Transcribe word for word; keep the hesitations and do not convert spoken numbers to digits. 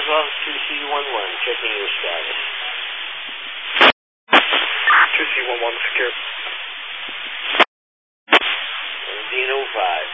Office two C one one, checking your status. two C one one secure. Dino five.